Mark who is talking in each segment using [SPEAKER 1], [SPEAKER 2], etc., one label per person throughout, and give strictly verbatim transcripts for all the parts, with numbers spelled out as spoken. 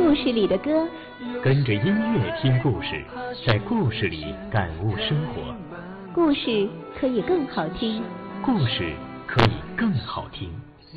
[SPEAKER 1] 故事里的歌，
[SPEAKER 2] 跟着音乐听故事，在故事里感悟生活。
[SPEAKER 1] 故事可以更好听，
[SPEAKER 2] 故事可以更好听。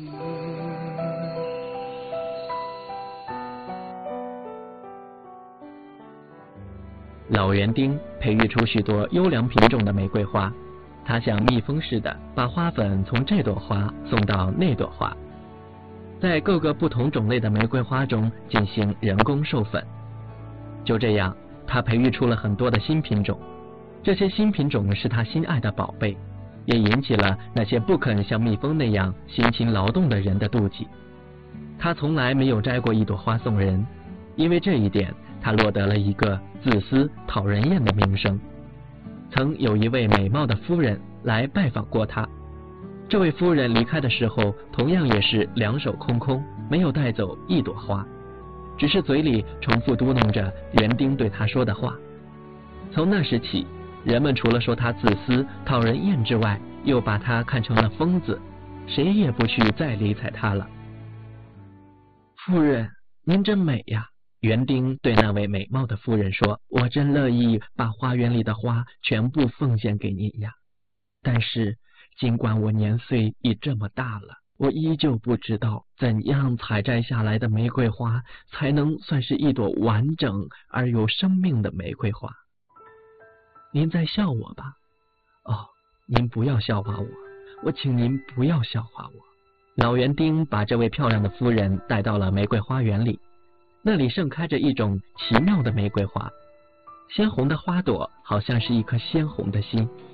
[SPEAKER 3] 老园丁培育出许多优良品种的玫瑰花，他像蜜蜂似的把花粉从这朵花送到那朵花，在各个不同种类的玫瑰花中进行人工授粉。就这样，他培育出了很多的新品种，这些新品种是他心爱的宝贝，也引起了那些不肯像蜜蜂那样辛勤劳动的人的妒忌。他从来没有摘过一朵花送人，因为这一点他落得了一个自私讨人厌的名声。曾有一位美貌的夫人来拜访过他，这位夫人离开的时候同样也是两手空空，没有带走一朵花，只是嘴里重复嘟囔着园丁对他说的话。从那时起，人们除了说他自私讨人厌之外，又把他看成了疯子，谁也不去再理睬他了。夫人，您真美呀！园丁对那位美貌的夫人说，我真乐意把花园里的花全部奉献给您呀。但是尽管我年岁已这么大了，我依旧不知道怎样采摘下来的玫瑰花才能算是一朵完整而有生命的玫瑰花。您在笑我吧？哦，您不要笑话我，我请您不要笑话我。老园丁把这位漂亮的夫人带到了玫瑰花园里，那里盛开着一种奇妙的玫瑰花，鲜红的花朵好像是一颗鲜红的心，